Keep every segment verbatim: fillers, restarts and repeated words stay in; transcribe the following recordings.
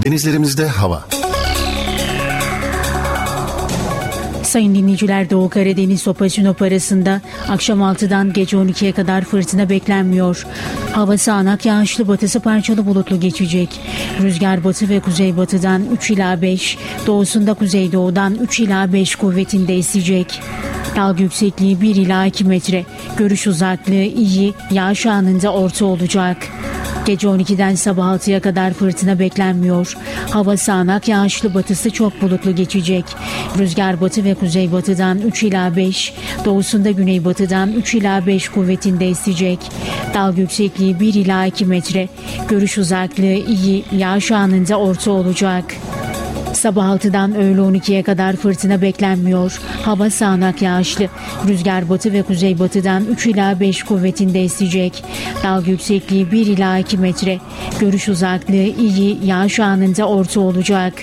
Denizlerimizde hava. Sayın dinleyiciler, Doğu Karadeniz Sopa Sinop arasında akşam altıdan gece on ikiye kadar fırtına beklenmiyor. Hava sağanak yağışlı, batısı parçalı bulutlu geçecek. Rüzgar batı ve kuzeybatıdan üç ila beş, doğusunda kuzeydoğudan üç ila beş kuvvetinde esecek. Dalga yüksekliği bir ila iki metre. Görüş uzaklığı iyi, yağış anında orta olacak. Gece on ikiden sabah altıya kadar fırtına beklenmiyor. Hava sağanak yağışlı, batısı çok bulutlu geçecek. Rüzgar batı ve kuzeybatıdan üç ila beş, doğusunda güneybatıdan üç ila beş kuvvetinde esecek. Dalga yüksekliği bir ila iki metre. Görüş uzaklığı iyi, yağış anında orta olacak. Sabah altıdan öğle on ikiye kadar fırtına beklenmiyor. Hava sağanak yağışlı. Rüzgar batı ve kuzeybatıdan üç ila beş kuvvetinde esecek. Dalga yüksekliği bir ila iki metre. Görüş uzaklığı iyi, yağış anında orta olacak.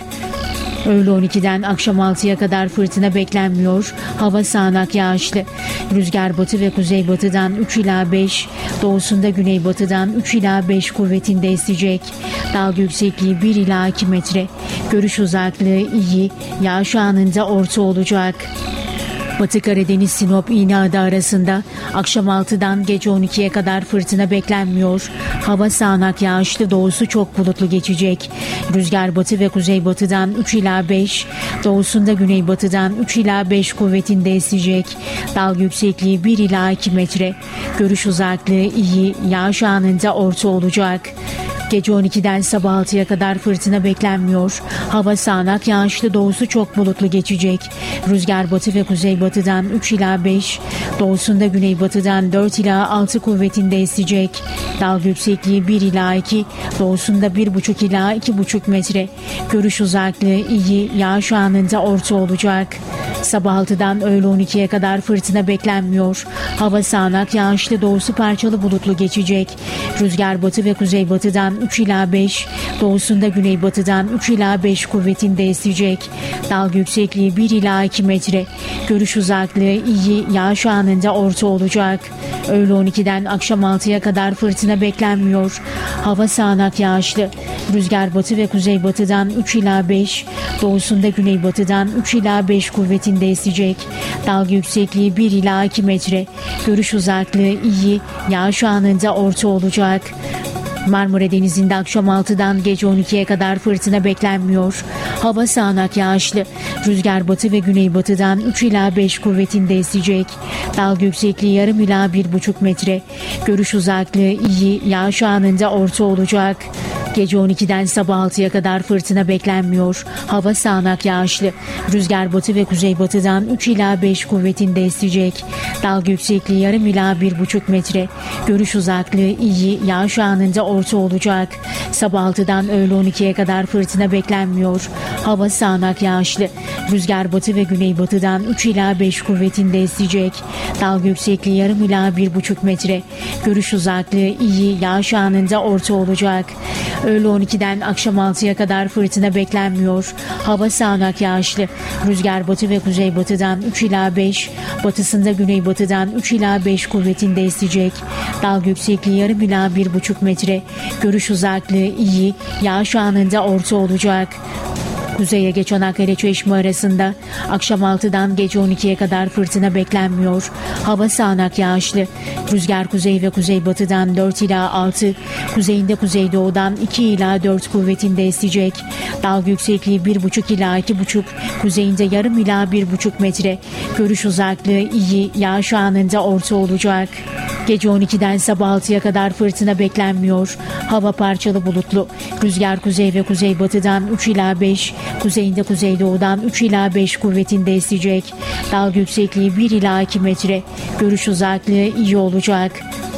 Öğle on ikiden akşam altıya kadar fırtına beklenmiyor. Hava sağanak yağışlı. Rüzgar batı ve kuzeybatıdan üç ila beş, doğusunda güneybatıdan üç ila beş kuvvetinde esecek. Dalga yüksekliği bir ila iki metre. Görüş uzaklığı iyi, yağış anında orta olacak. Batı Karadeniz Sinop İğneada arasında akşam altıdan gece on ikiye kadar fırtına beklenmiyor. Hava sağanak yağışlı, doğusu çok bulutlu geçecek. Rüzgar batı ve kuzeybatıdan üç ila beş, doğusunda güneybatıdan üç ila beş kuvvetinde esecek. Dalga yüksekliği bir ila iki metre. Görüş uzaklığı iyi, yağış anında orta olacak. Gece on ikiden sabah altıya kadar fırtına beklenmiyor. Hava sağanak yağışlı, doğusu çok bulutlu geçecek. Rüzgar batı ve kuzeybatıdan üç ila beş, doğusunda güneybatıdan dört ila altı kuvvetinde esecek. Dalga yüksekliği bir ila iki, doğusunda bir buçuk ila iki buçuk metre. Görüş uzaklığı iyi, yağış anında orta olacak. Sabah altıdan öğle on ikiye kadar fırtına beklenmiyor. Hava sağanak yağışlı, doğusu parçalı bulutlu geçecek. Rüzgar batı ve kuzeybatıdan üç ila beş, doğusunda güneybatıdan üç ila beş kuvvetinde esecek. Dalga yüksekliği bir ila iki metre. Görüş uzaklığı iyi, yağış anında orta olacak. Öğle on ikiden akşam altıya kadar fırtına beklenmiyor. Hava sağanak yağışlı. Rüzgar batı ve kuzeybatıdan üç ila beş, doğusunda güneybatıdan üç ila beş kuvvetinde esecek. Dalga yüksekliği bir ila iki metre. Görüş uzaklığı iyi, yağış anında orta olacak. Marmara Denizi'nde akşam altıdan gece on ikiye kadar fırtına beklenmiyor. Hava sağanak yağışlı. Rüzgar batı ve güneybatıdan üç ila beş kuvvetinde esecek. Dalga yüksekliği yarım ila bir buçuk metre. Görüş uzaklığı iyi, yağış anında orta olacak. Gece on ikiden sabah altıya kadar fırtına beklenmiyor. Hava sağanak yağışlı. Rüzgar batı ve kuzeybatıdan üç ila beş kuvvetinde esecek. Dalga yüksekliği yarım ila bir buçuk metre. Görüş uzaklığı iyi, yağış anında orta olacak. Sabah altıdan öğle on ikiye kadar fırtına beklenmiyor. Hava sağanak yağışlı. Rüzgar batı ve güneybatıdan üç ila beş kuvvetinde esecek. Dalga yüksekliği yarım ila bir buçuk metre. Görüş uzaklığı iyi, yağış anında orta olacak. Öğle on ikiden akşam altıya kadar fırtına beklenmiyor. Hava sağanak yağışlı. Rüzgar batı ve kuzeybatıdan üç ila beş, batısında güneybatıdan üç ila beş kuvvetinde esecek. Dalga yüksekliği yarım ila bir buçuk metre. Görüş uzaklığı iyi, yağış anında orta olacak. Kuzey Ege Çanakkale Çeşme arasında akşam altıdan gece on ikiye kadar fırtına beklenmiyor. Hava sağanak yağışlı. Rüzgar kuzey ve kuzeybatıdan dört ila altı, kuzeyinde kuzeydoğudan iki ila dört kuvvetinde esecek. Dalga yüksekliği bir buçuk ila iki buçuk, kuzeyinde yarım ila bir buçuk metre. Görüş uzaklığı iyi, yağış anında orta olacak. Gece on ikiden sabah altıya kadar fırtına beklenmiyor. Hava parçalı bulutlu. Rüzgar kuzey ve kuzeybatıdan üç ila beş, kuzeyinde kuzeydoğudan üç ila beş kuvvetinde esecek. Dalga yüksekliği bir ila iki metre. Görüş uzaklığı iyi olacak.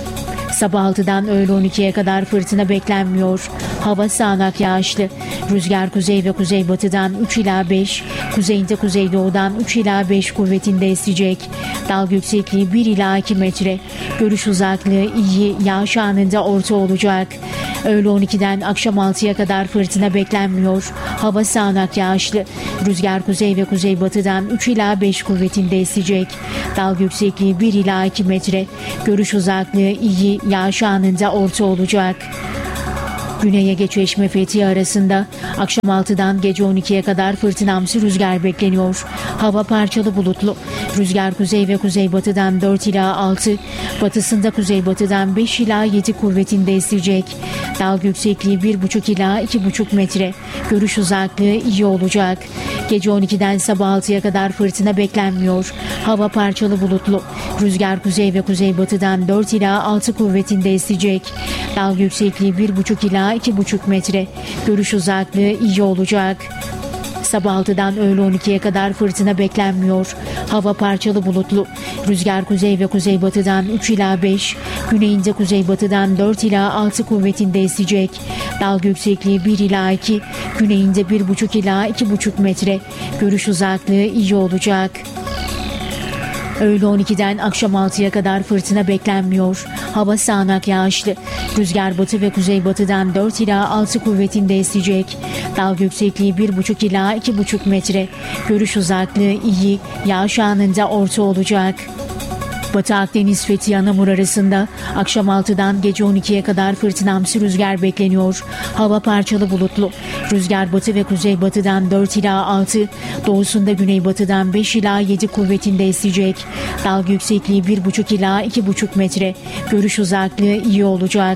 Sabah altıdan öğle on ikiye kadar fırtına beklenmiyor. Hava sağanak yağışlı. Rüzgar kuzey ve kuzeybatıdan üç ila beş, kuzeyinde kuzeydoğudan üç ila beş kuvvetinde esecek. Dalga yüksekliği bir ila iki metre. Görüş uzaklığı iyi, yağış anında orta olacak. Öğle on ikiden akşam altıya kadar fırtına beklenmiyor. Hava sağanak yağışlı. Rüzgar kuzey ve kuzeybatıdan üç ila beş kuvvetinde esecek. Dalga yüksekliği bir ila iki metre. Görüş uzaklığı iyi, yağış anında orta olacak. Güney Ege Çeşme Fethiye arasında akşam altıdan gece on ikiye kadar fırtınamsı rüzgar bekleniyor. Hava parçalı bulutlu. Rüzgar kuzey ve kuzeybatıdan dört ila altı, batısında kuzeybatıdan beş ila yedi kuvvetinde esecek. Dalga yüksekliği bir buçuk ila iki buçuk metre. Görüş uzaklığı iyi olacak. Gece on ikiden sabah altıya kadar fırtına beklenmiyor. Hava parçalı bulutlu. Rüzgar kuzey ve kuzeybatıdan dört ila altı kuvvetinde esecek. Dalga yüksekliği bir buçuk ila iki buçuk metre. Görüş uzaklığı iyi olacak. Sabah altıdan öğle on ikiye kadar fırtına beklenmiyor. Hava parçalı bulutlu. Rüzgar kuzey ve kuzeybatıdan üç ila beş, güneyinde kuzeybatıdan dört ila altı kuvvetinde esecek. Dalga yüksekliği bir ila iki, güneyinde bir buçuk ila iki buçuk metre. Görüş uzaklığı iyi olacak. Öğle on ikiden akşam altıya kadar fırtına beklenmiyor. Hava sağanak yağışlı. Rüzgar batı ve kuzeybatıdan dört ila altı kuvvetinde esecek. Dalga yüksekliği bir buçuk ila iki buçuk metre. Görüş uzaklığı iyi. Yağış anında orta olacak. Batı Akdeniz Fethiye Anamur arasında akşam altıdan gece on ikiye kadar fırtınamsı rüzgar bekleniyor. Hava parçalı bulutlu. Rüzgar batı ve kuzeybatıdan dört ila altı, doğusunda güneybatıdan beş ila yedi kuvvetinde esecek. Dalga yüksekliği bir buçuk ila iki buçuk metre. Görüş uzaklığı iyi olacak.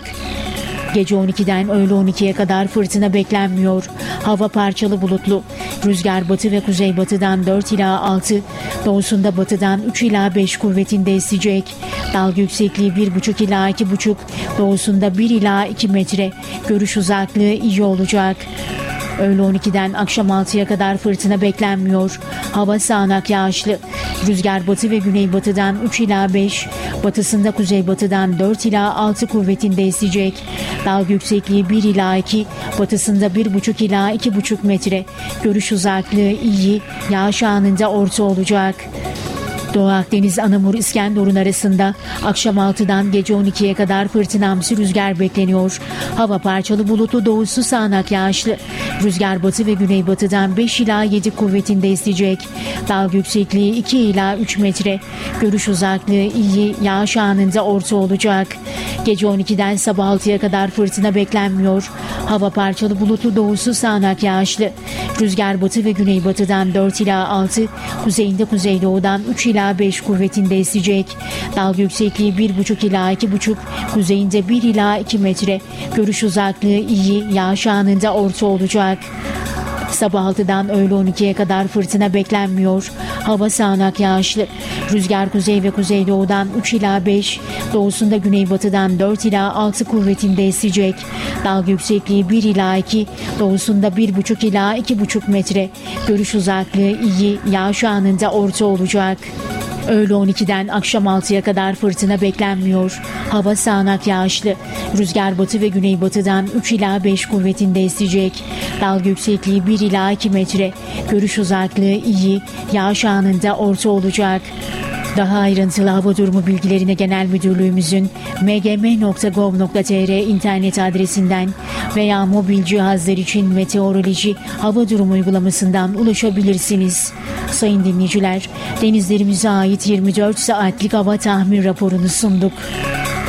Gece on ikiden öğle on ikiye kadar fırtına beklenmiyor. Hava parçalı bulutlu. Rüzgar batı ve kuzeybatıdan dört ila altı, doğusunda batıdan üç ila beş kuvvetinde esecek. Dalga yüksekliği bir buçuk ila iki buçuk, doğusunda bir ila iki metre. Görüş uzaklığı iyi olacak. Öğle on ikiden akşam altıya kadar fırtına beklenmiyor. Hava sağanak yağışlı. Rüzgar batı ve güneybatıdan üç ila beş, batısında kuzeybatıdan dört ila altı kuvvetinde esecek. Dalga yüksekliği bir ila iki, batısında bir buçuk ila iki buçuk metre. Görüş uzaklığı iyi. Yağış anında orta olacak. Doğu Akdeniz Anamur İskenderun arasında akşam altıdan gece on ikiye kadar fırtınamsı rüzgar bekleniyor. Hava parçalı bulutlu, doğusu sağanak yağışlı. Rüzgar batı ve güneybatıdan beş ila yedi kuvvetinde esecek. Dalga yüksekliği iki ila üç metre. Görüş uzaklığı iyi. Yağış anında orta olacak. Gece on ikiden sabah altıya kadar fırtına beklenmiyor. Hava parçalı bulutlu, doğusu sağanak yağışlı. Rüzgar batı ve güneybatıdan dört ila altı, kuzeyinde kuzeydoğudan üç ila beş kuvvetinde esecek. Dalga yüksekliği bir buçuk ila iki buçuk, kuzeyinde bir ila iki metre. Görüş uzaklığı iyi. Yağış anında orta olacak. Sabah altıdan öğle on ikiye kadar fırtına beklenmiyor. Hava sağanak yağışlı. Rüzgar kuzey ve kuzeydoğudan üç ila beş, doğusunda güneybatıdan dört ila altı kuvvetinde esecek. Dalga yüksekliği bir ila iki, doğusunda bir buçuk ila iki buçuk metre. Görüş uzaklığı iyi. Yağış anında orta olacak. Öğle on ikiden akşam altıya kadar fırtına beklenmiyor. Hava sağanak yağışlı. Rüzgar batı ve güneybatıdan üç ila beş kuvvetinde esecek. Dalga yüksekliği bir ila iki metre. Görüş uzaklığı iyi. Yağış anında orta olacak. Daha ayrıntılı hava durumu bilgilerine Genel Müdürlüğümüzün m g m nokta gov nokta t r internet adresinden veya mobil cihazlar için meteoroloji hava durumu uygulamasından ulaşabilirsiniz. Sayın dinleyiciler, denizlerimize ait yirmi dört saatlik hava tahmin raporunu sunduk.